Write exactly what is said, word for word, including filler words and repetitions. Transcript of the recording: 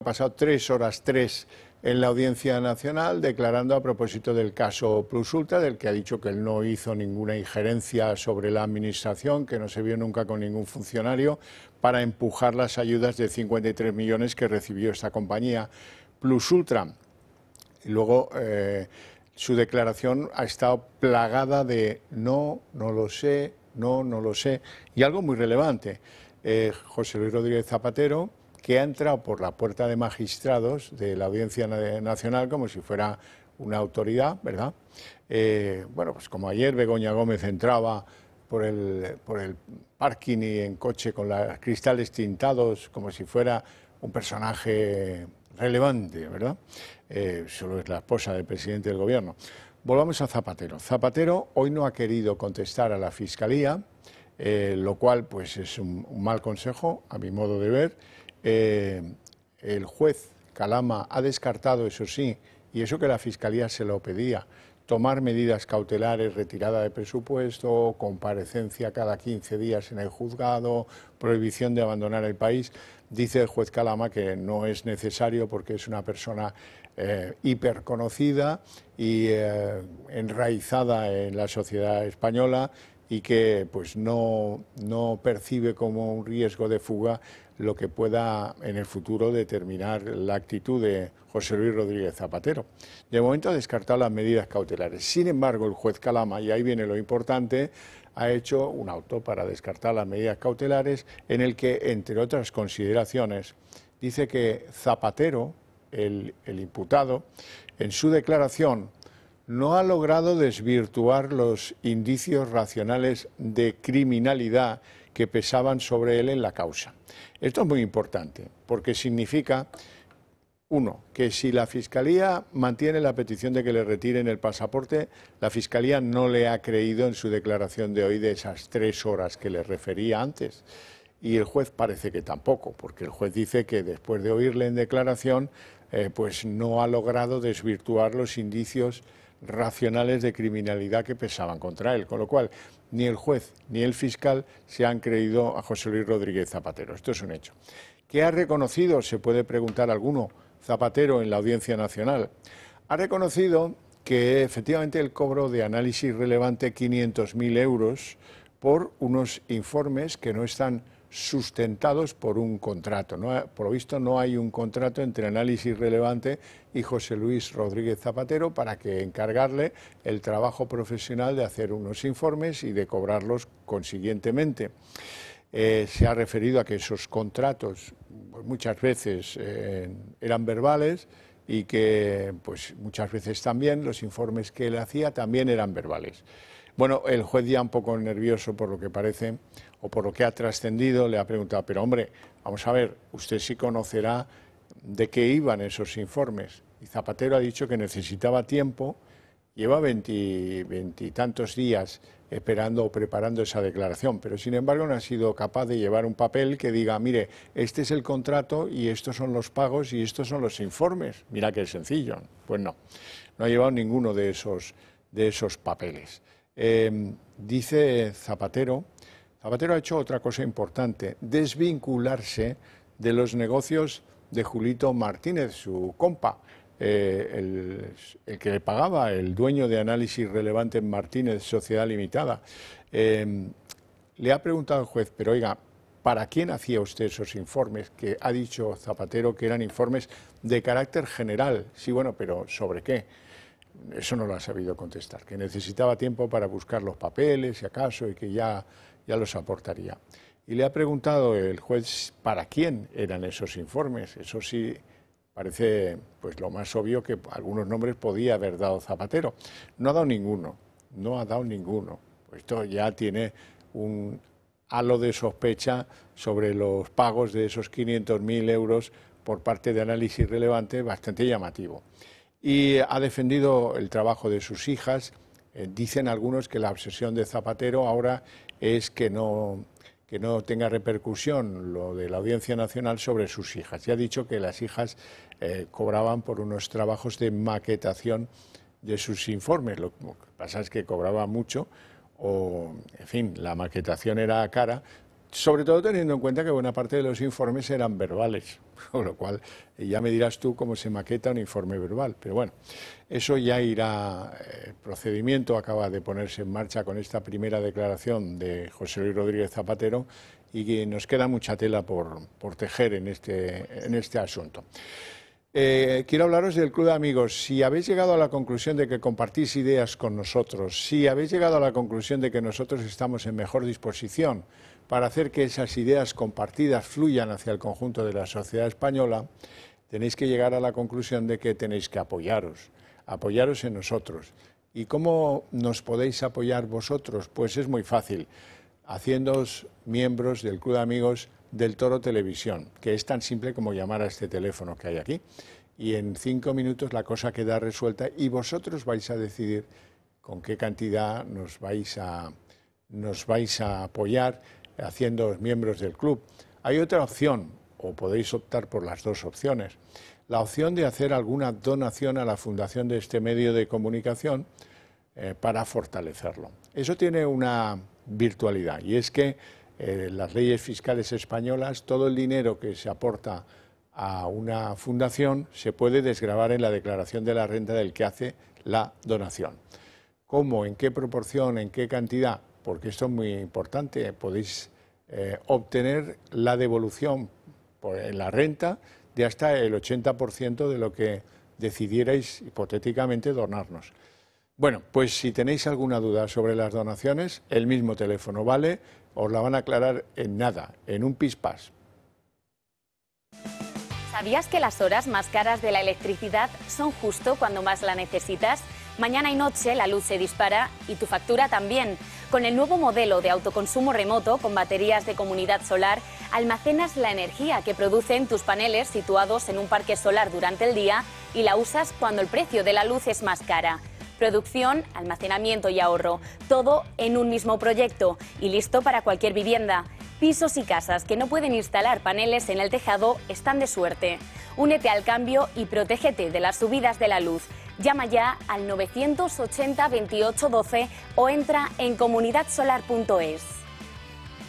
Ha pasado tres horas tres en la Audiencia Nacional declarando a propósito del caso Plus Ultra, del que ha dicho que él no hizo ninguna injerencia sobre la Administración, que no se vio nunca con ningún funcionario para empujar las ayudas de cincuenta y tres millones que recibió esta compañía Plus Ultra. Y luego eh, su declaración ha estado plagada de no, no lo sé, no, no lo sé. Y algo muy relevante, eh, José Luis Rodríguez Zapatero, que ha entrado por la puerta de magistrados de la Audiencia Nacional como si fuera una autoridad, ¿verdad? Eh, bueno, pues como ayer Begoña Gómez entraba por el, por el parking y en coche con los cristales tintados como si fuera un personaje relevante, ¿verdad? Eh, solo es la esposa del presidente del gobierno. Volvamos a Zapatero. Zapatero hoy no ha querido contestar a la Fiscalía, eh, lo cual pues es un, un mal consejo, a mi modo de ver. Eh, el juez Calama ha descartado, eso sí, y eso que la Fiscalía se lo pedía, tomar medidas cautelares, retirada de presupuesto, comparecencia cada quince días en el juzgado, prohibición de abandonar el país. Dice el juez Calama que no es necesario porque es una persona eh, hiperconocida y eh, enraizada en la sociedad española y que pues no, no percibe como un riesgo de fuga lo que pueda en el futuro determinar la actitud de José Luis Rodríguez Zapatero. De momento ha descartado las medidas cautelares. Sin embargo, el juez Calama, y ahí viene lo importante, ha hecho un auto para descartar las medidas cautelares en el que, entre otras consideraciones, dice que Zapatero, el, el imputado, en su declaración no ha logrado desvirtuar los indicios racionales de criminalidad que pesaban sobre él en la causa. Esto es muy importante, porque significa, uno, que si la Fiscalía mantiene la petición de que le retiren el pasaporte, la Fiscalía no le ha creído en su declaración de hoy de esas tres horas que le refería antes. Y el juez parece que tampoco, porque el juez dice que después de oírle en declaración, eh, pues no ha logrado desvirtuar los indicios racionales de criminalidad que pesaban contra él, con lo cual ni el juez ni el fiscal se han creído a José Luis Rodríguez Zapatero. Esto es un hecho. ¿Qué ha reconocido? Se puede preguntar alguno, Zapatero en la Audiencia Nacional. Ha reconocido que efectivamente el cobro de análisis relevante quinientos mil euros por unos informes que no están sustentados por un contrato. ¿no? Por lo visto no hay un contrato entre Análisis Relevante y José Luis Rodríguez Zapatero para que encargarle el trabajo profesional de hacer unos informes y de cobrarlos consiguientemente. Eh, se ha referido a que esos contratos pues, muchas veces eh, eran verbales y que pues, muchas veces también los informes que él hacía también eran verbales. Bueno, el juez ya un poco nervioso por lo que parece, o por lo que ha trascendido, le ha preguntado, pero hombre, vamos a ver, usted sí conocerá de qué iban esos informes. Y Zapatero ha dicho que necesitaba tiempo, lleva veintitantos días esperando o preparando esa declaración, pero sin embargo no ha sido capaz de llevar un papel que diga, mire, este es el contrato y estos son los pagos y estos son los informes. Mira qué sencillo. Pues no, no ha llevado ninguno de esos, de esos papeles. Eh, dice Zapatero, Zapatero ha hecho otra cosa importante, desvincularse de los negocios de Julito Martínez, su compa, eh, el, el que le pagaba, el dueño de Análisis Relevante Martínez, Sociedad Limitada. Eh, le ha preguntado al juez, pero oiga, ¿para quién hacía usted esos informes? Que ha dicho Zapatero que eran informes de carácter general. Sí, bueno, pero ¿sobre qué? Eso no lo ha sabido contestar, que necesitaba tiempo para buscar los papeles, si acaso, y que ya, ya los aportaría. Y le ha preguntado el juez para quién eran esos informes. Eso sí parece pues, lo más obvio que algunos nombres podía haber dado Zapatero. No ha dado ninguno, no ha dado ninguno. Pues esto ya tiene un halo de sospecha sobre los pagos de esos quinientos mil euros por parte de Análisis Relevante bastante llamativo. Y ha defendido el trabajo de sus hijas. Eh, dicen algunos que la obsesión de Zapatero ahora es que no, que no tenga repercusión lo de la Audiencia Nacional sobre sus hijas. Ya ha dicho que las hijas eh, cobraban por unos trabajos de maquetación de sus informes. Lo que pasa es que cobraban mucho, o, en fin, la maquetación era cara, sobre todo teniendo en cuenta que buena parte de los informes eran verbales, con lo cual ya me dirás tú cómo se maqueta un informe verbal, pero bueno, eso ya irá, el procedimiento acaba de ponerse en marcha con esta primera declaración de José Luis Rodríguez Zapatero y que nos queda mucha tela por, por tejer en este, en este asunto. Eh, quiero hablaros del Club de Amigos. Si habéis llegado a la conclusión de que compartís ideas con nosotros, si habéis llegado a la conclusión de que nosotros estamos en mejor disposición para hacer que esas ideas compartidas fluyan hacia el conjunto de la sociedad española, tenéis que llegar a la conclusión de que tenéis que apoyaros, apoyaros en nosotros. ¿Y cómo nos podéis apoyar vosotros? Pues es muy fácil, haciéndoos miembros del Club de Amigos del Toro Televisión, que es tan simple como llamar a este teléfono que hay aquí. Y en cinco minutos la cosa queda resuelta y vosotros vais a decidir con qué cantidad nos vais a, nos vais a apoyar haciéndoos miembros del club. Hay otra opción, o podéis optar por las dos opciones. La opción de hacer alguna donación a la fundación de este medio de comunicación eh, para fortalecerlo. Eso tiene una virtualidad y es que eh, las leyes fiscales españolas, todo el dinero que se aporta a una fundación se puede desgravar en la declaración de la renta del que hace la donación. ¿Cómo? ¿En qué proporción? ¿En qué cantidad? Porque esto es muy importante. Podéis eh, obtener la devolución por, en la renta de hasta el ochenta por ciento de lo que decidierais hipotéticamente donarnos. Bueno, pues si tenéis alguna duda sobre las donaciones, el mismo teléfono vale, os la van a aclarar en nada, en un pispás. ¿Sabías que las horas más caras de la electricidad son justo cuando más la necesitas? Mañana y noche la luz se dispara y tu factura también. Con el nuevo modelo de autoconsumo remoto con baterías de comunidad solar, almacenas la energía que producen tus paneles situados en un parque solar durante el día y la usas cuando el precio de la luz es más cara. Producción, almacenamiento y ahorro, todo en un mismo proyecto y listo para cualquier vivienda. Pisos y casas que no pueden instalar paneles en el tejado están de suerte. Únete al cambio y protégete de las subidas de la luz. Llama ya al novecientos ochenta veintiocho doce o entra en comunidad solar punto es.